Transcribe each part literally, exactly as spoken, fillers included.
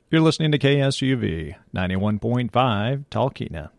You're listening to K S U V ninety-one point five Talkeetna.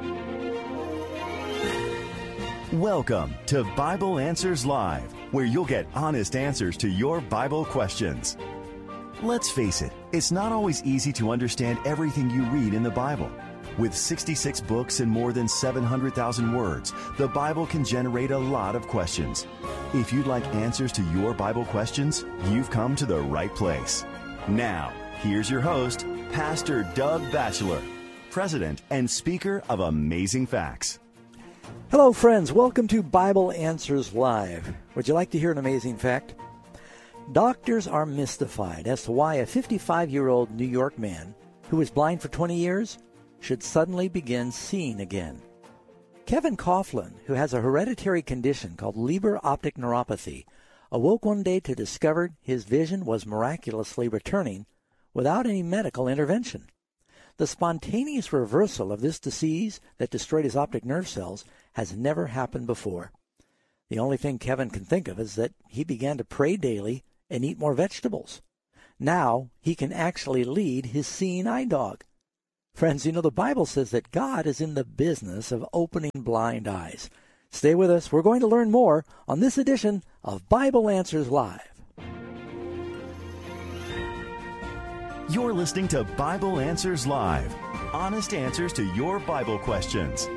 Welcome to Bible Answers Live, where you'll get honest answers to your Bible questions. Let's face it, it's not always easy to understand everything you read in the Bible. With sixty-six books and more than seven hundred thousand words, the Bible can generate a lot of questions. If you'd like answers to your Bible questions, you've come to the right place. Now, here's your host, Pastor Doug Batchelor, President and Speaker of Amazing Facts. Hello, friends. Welcome to Bible Answers Live. Would you like to hear an amazing fact? Doctors are mystified as to why a fifty-five-year-old New York man who was blind for twenty years should suddenly begin seeing again. Kevin Coughlin, who has a hereditary condition called Leber optic neuropathy, awoke one day to discover his vision was miraculously returning without any medical intervention. The spontaneous reversal of this disease that destroyed his optic nerve cells has never happened before. The only thing Kevin can think of is that he began to pray daily and eat more vegetables. Now he can actually lead his seeing eye dog. Friends, you know, the Bible says that God is in the business of opening blind eyes. Stay with us. We're going to learn more on this edition of Bible Answers Live. You're listening to Bible Answers Live, honest answers to your Bible questions.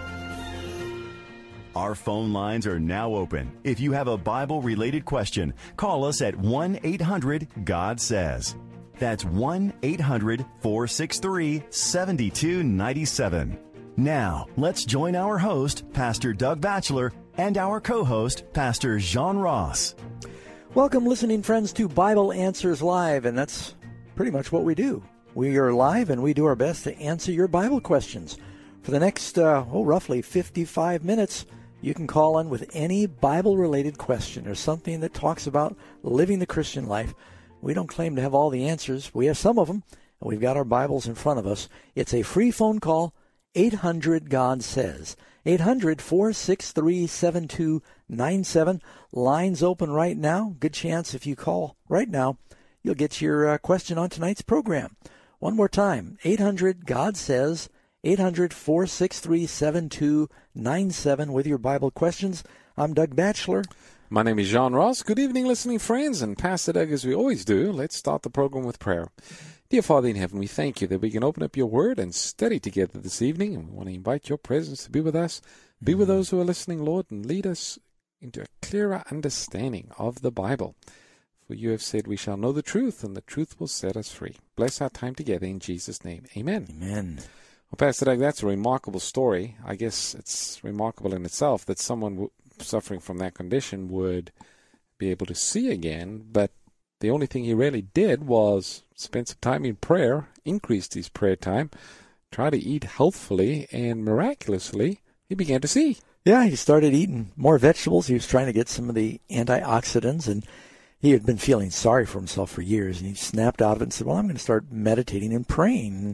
Our phone lines are now open. If you have a Bible-related question, call us at one eight hundred God says. That's one eight hundred four six three seven two nine seven. Now, let's join our host, Pastor Doug Batchelor, and our co-host, Pastor Jean Ross. Welcome, listening friends, to Bible Answers Live, and that's pretty much what we do. We are live, and we do our best to answer your Bible questions. For the next, uh, oh, roughly fifty-five minutes, you can call in with any Bible-related question or something that talks about living the Christian life. We don't claim to have all the answers. We have some of them, and we've got our Bibles in front of us. It's a free phone call, eight hundred God says. eight hundred four six three seven two nine seven. Lines open right now. Good chance if you call right now, you'll get your uh, question on tonight's program. One more time, eight hundred God says, eight hundred four six three seven two nine seven with your Bible questions. I'm Doug Batchelor. My name is Jean Ross. Good evening, listening friends. And Pastor Doug, as we always do, let's start the program with prayer. Dear Father in heaven, we thank you that we can open up your word and study together this evening. And we want to invite your presence to be with us, be with those who are listening, Lord, and lead us into a clearer understanding of the Bible. For you have said we shall know the truth, and the truth will set us free. Bless our time together in Jesus' name. Amen. Amen. Well, Pastor Doug, that's a remarkable story. I guess it's remarkable in itself that someone w- suffering from that condition would be able to see again, but the only thing he really did was spend some time in prayer, increased his prayer time, try to eat healthfully, and miraculously, he began to see. Yeah, he started eating more vegetables. He was trying to get some of the antioxidants, and he had been feeling sorry for himself for years, and he snapped out of it and said, well, I'm going to start meditating and praying.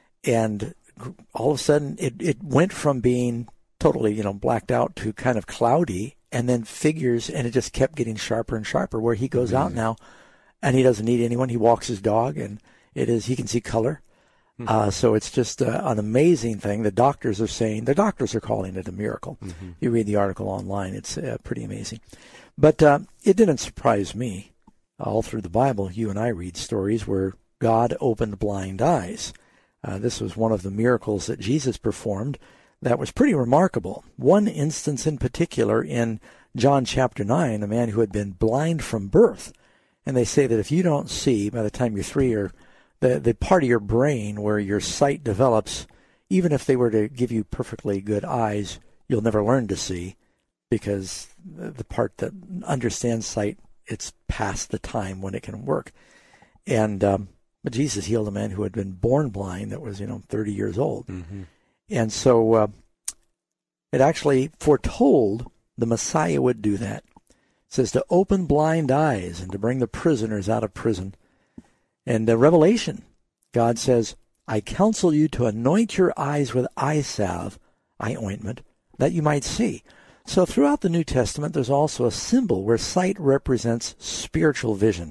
And all of a sudden, it, it went from being totally, you know, blacked out to kind of cloudy, and then figures, and it just kept getting sharper and sharper, where he goes out now, and he doesn't need anyone. He walks his dog, and it is he can see color. Mm-hmm. Uh, so it's just uh, an amazing thing. The doctors are saying, the doctors are calling it a miracle. Mm-hmm. You read the article online. It's uh, pretty amazing. But uh, it didn't surprise me. All through the Bible, you and I read stories where God opened blind eyes. Uh, this was one of the miracles that Jesus performed that was pretty remarkable. One instance in particular in John chapter nine, a man who had been blind from birth. And they say that if you don't see by the time you're three, or the, the part of your brain where your sight develops, even if they were to give you perfectly good eyes, you'll never learn to see, because the part that understands sight, it's past the time when it can work. And um, but Jesus healed a man who had been born blind that was, you know, thirty years old. Mm-hmm. And so uh, it actually foretold the Messiah would do that. It says to open blind eyes and to bring the prisoners out of prison. And uh, Revelation, God says, I counsel you to anoint your eyes with eye salve, eye ointment, that you might see. So throughout the New Testament, there's also a symbol where sight represents spiritual vision.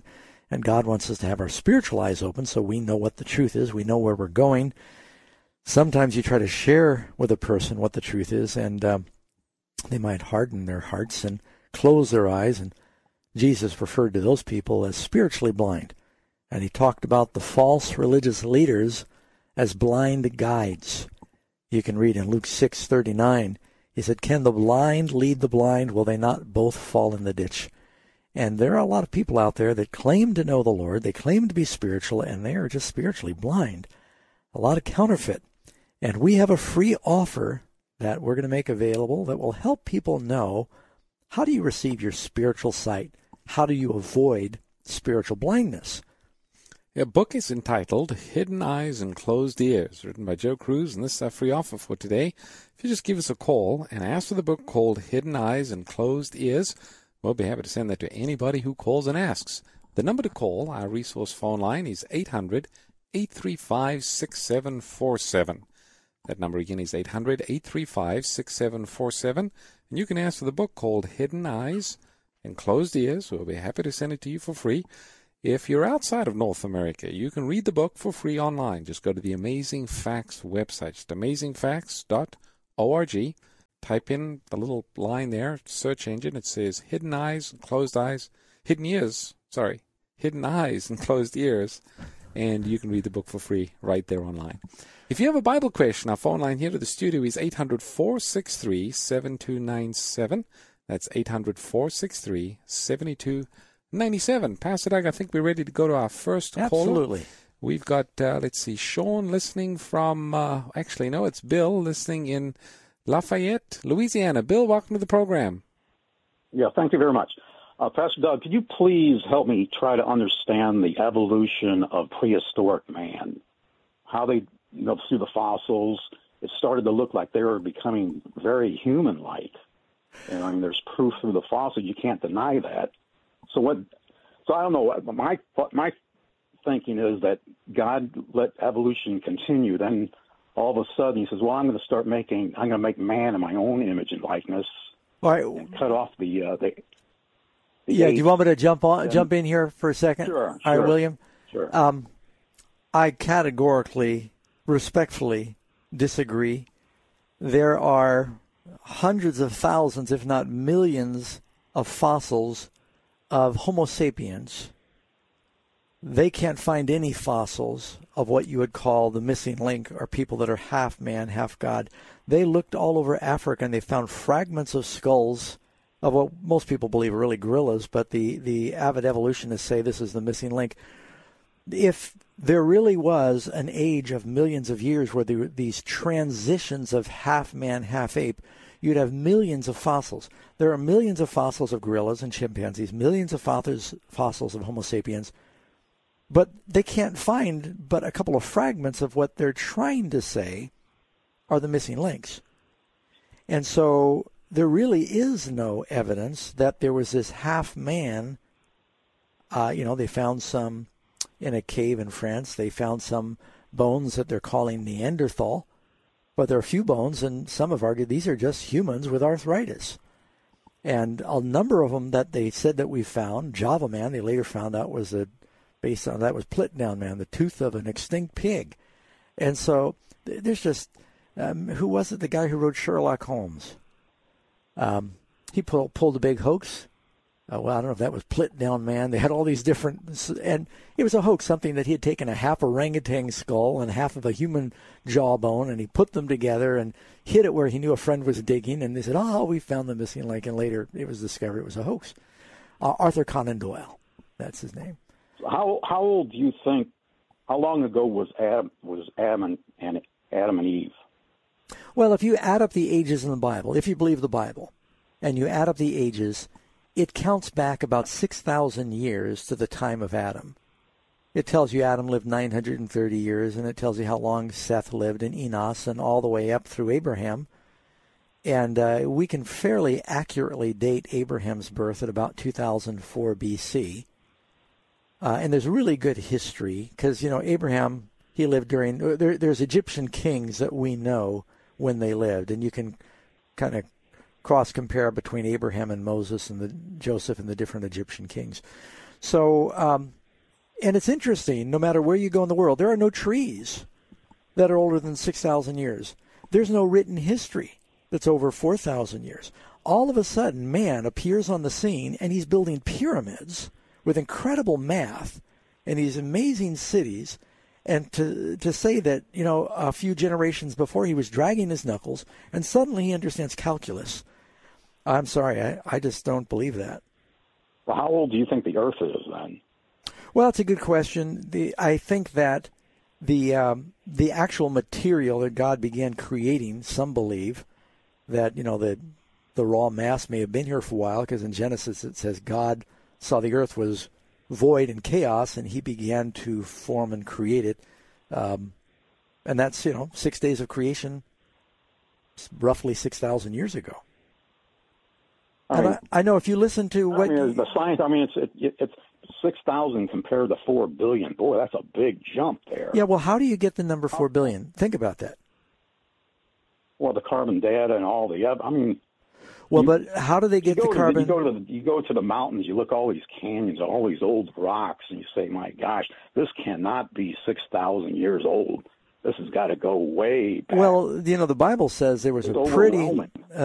And God wants us to have our spiritual eyes open so we know what the truth is. We know where we're going. Sometimes you try to share with a person what the truth is, and um, they might harden their hearts and close their eyes. And Jesus referred to those people as spiritually blind. And he talked about the false religious leaders as blind guides. You can read in Luke six thirty-nine, he said, "Can the blind lead the blind? Will they not both fall in the ditch?" And there are a lot of people out there that claim to know the Lord, they claim to be spiritual, and they are just spiritually blind. A lot of counterfeit. And we have a free offer that we're going to make available that will help people know, how do you receive your spiritual sight? How do you avoid spiritual blindness? The book is entitled Hidden Eyes and Closed Ears, written by Joe Cruz, and this is our free offer for today. If you just give us a call and ask for the book called Hidden Eyes and Closed Ears, we'll be happy to send that to anybody who calls and asks. The number to call, our resource phone line, is eight hundred, eight three five, six seven four seven. That number again is eight hundred, eight three five, six seven four seven. And you can ask for the book called Hidden Eyes and Closed Ears. We'll be happy to send it to you for free. If you're outside of North America, you can read the book for free online. Just go to the Amazing Facts website, just amazing facts dot org. Type in the little line there, search engine. It says Hidden Eyes and Closed Eyes, Hidden Ears, sorry, Hidden Eyes and Closed Ears, and you can read the book for free right there online. If you have a Bible question, our phone line here to the studio is eight hundred, four six three, seven two nine seven. That's eight hundred, four six three, seven two nine seven. Pastor Doug, I think we're ready to go to our first caller. Absolutely. We've got, uh, let's see, Sean listening from, uh, actually, no, it's Bill listening in Lafayette, Louisiana. Bill, welcome to the program. Yeah, thank you very much. Uh, Pastor Doug, could you please help me try to understand the evolution of prehistoric man? How they, you know, through the fossils, it started to look like they were becoming very human-like. And I mean, there's proof through the fossils. You can't deny that. So what? So I don't know. My my thinking is that God let evolution continue. Then all of a sudden he says, "Well, I'm going to start making. I'm going to make man in my own image and likeness." All right. And cut off the. Uh, the, the yeah. eight. Do you want me to jump on, and, jump in here for a second? Sure. All sure right, William. Sure. Um, I categorically, respectfully disagree. There are hundreds of thousands, if not millions, of fossils of Homo sapiens. They can't find any fossils of what you would call the missing link, or people that are half man, half God. They looked all over Africa and they found fragments of skulls of what most people believe are really gorillas, but the, the avid evolutionists say this is the missing link. If there really was an age of millions of years where there were these transitions of half man, half ape, you'd have millions of fossils. There are millions of fossils of gorillas and chimpanzees, millions of fossils, fossils of Homo sapiens, but they can't find but a couple of fragments of what they're trying to say are the missing links. And so there really is no evidence that there was this half man. Uh, you know, they found some in a cave in France. They found some bones that they're calling Neanderthal. But there are a few bones, and some have argued these are just humans with arthritis. And a number of them that they said that we found, Java Man, they later found out was a, based on that was Plitdown Man, the tooth of an extinct pig. And so there's just, um, who was it, the guy who wrote Sherlock Holmes? Um, he pulled, pulled a big hoax. Uh, well, I don't know if that was Plitdown Man. They had all these different, and it was a hoax, something that he had taken a half orangutan skull and half of a human jawbone, and he put them together and hid it where he knew a friend was digging, and they said, oh, we found the missing link, and later it was discovered it was a hoax. Uh, Arthur Conan Doyle, that's his name. How how old do you think, how long ago was Adam, was Adam and, and Adam and Eve? Well, if you add up the ages in the Bible, if you believe the Bible, and you add up the ages, it counts back about six thousand years to the time of Adam. It tells you Adam lived nine hundred thirty years, and it tells you how long Seth lived, and Enos, and all the way up through Abraham. And uh, we can fairly accurately date Abraham's birth at about two thousand four B C. Uh, and there's really good history, because, you know, Abraham, he lived during, there, there's Egyptian kings that we know when they lived, and you can kind of cross-compare between Abraham and Moses and the Joseph and the different Egyptian kings. So um, and it's interesting, no matter where you go in the world, there are no trees that are older than six thousand years. There's no written history that's over four thousand years. All of a sudden, man appears on the scene, and he's building pyramids with incredible math and these amazing cities. And to to say that, you know, a few generations before he was dragging his knuckles, and suddenly he understands calculus. I'm sorry, I, I just don't believe that. Well, how old do you think the Earth is then? Well, it's a good question. The I think that the um, the actual material that God began creating, some believe that, you know, the the raw mass may have been here for a while, because in Genesis it says God saw the earth was void and chaos, and he began to form and create it. Um, and that's, you know, six days of creation, roughly six thousand years ago. I and mean, I, I know if you listen to what... I mean, the science, I mean, it's it, it's six thousand compared to four billion. Boy, that's a big jump there. Yeah, well, how do you get the number four billion? Think about that. Well, the carbon data and all the... I mean... Well, you, but how do they get the carbon? The, you, go to the, you go to the mountains, you look at all these canyons, all these old rocks, and you say, my gosh, this cannot be six thousand years old. This has got to go way back. Well, you know, the Bible says there was it's a pretty